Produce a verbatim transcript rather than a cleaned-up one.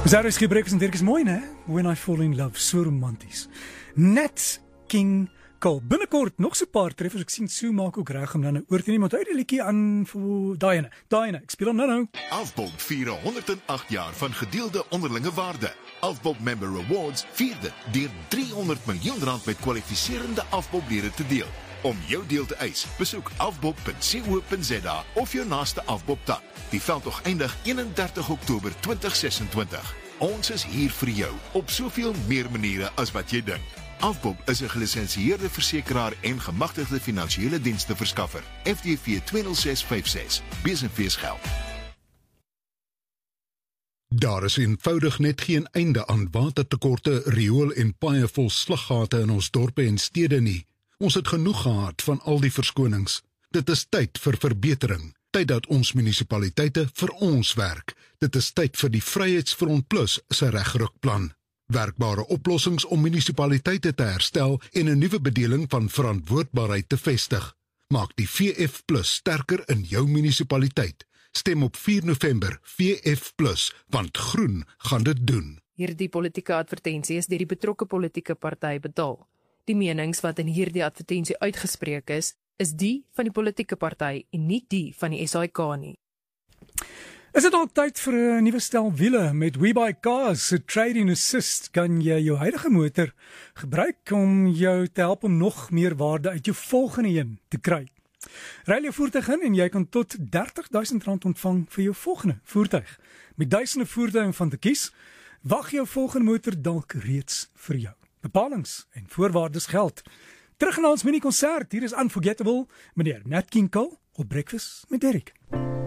Sarah's gebreeks en Dirk is mooi, né? When I Fall in Love, so romanties. Nat King Cole. Binnekort nog so 'n paar treffers. Ek sien Sue maak ook reg om dan nou oor te neem. Onthou die liedjie aan vir daai ene. Daai ene. Ek speel hom nou nou. Afbob vier honderd en agt jaar van gedeelde onderlinge waarde. Afbob Member Rewards vier dit deur driehonderd miljoen rand met kwalifiserende Afbob-lede te deel. Om jou deel te eis, besoek afbob punt co punt za of jou naaste Afbob tak. Die veldtog eindig een en dertig Oktober tweeduisend ses en twintig. Ons is hier vir jou op soveel meer maniere as wat jy dink. Afbob is 'n gelisensieerde versekeraar en gemagtigde finansiële dienste verskaffer. F D V twee nul ses vyf ses. Besenfeesgeld. Daar is eenvoudig net geen einde aan watertekorte, riool en paaie vol sluggate in ons dorpe en stede nie. Ons het genoeg gehad van al die verskonings. Dit is tyd vir verbetering. Tyd dat ons munisipaliteite vir ons werk. Dit is tyd vir die Vryheidsfront Plus se regrukplan. Werkbare oplossings om munisipaliteite te herstel en 'n nuwe bedeling van verantwoordbaarheid te vestig. Maak die V F Plus sterker in jou munisipaliteit. Stem op vier November V F Plus, want groen gaan dit doen. Hierdie politieke advertensie is deur die betrokke politieke party betaal. Die menings wat in hierdie advertensie uitgespreek is, is die van die politieke party en nie die van die S A I K nie. Is dit al tyd vir 'n nuwe stel wiele? Met WeBuyCars se Trade-in Assist kan jy jou huidige motor gebruik om jou te help om nog meer waarde uit jou volgende een te kry. Ry jou voertuig in en jy kan tot dertig duisend rand ontvang vir jou volgende voertuig. Met duisende voertuie om van te kies, wag jou volgende motor dalk reeds vir jou. Bepalings en voorwaardes geld. Terug na ons mini-konsert, hier is Unforgettable, meneer Nat King Cole op Breakfast met Derek.